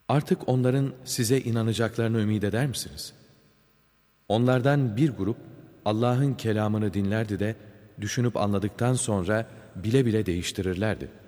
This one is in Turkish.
Artık onların size inanacaklarını ümid eder misiniz? Onlardan bir grup Allah'ın kelamını dinlerdi de düşünüp anladıktan sonra bile bile değiştirirlerdi.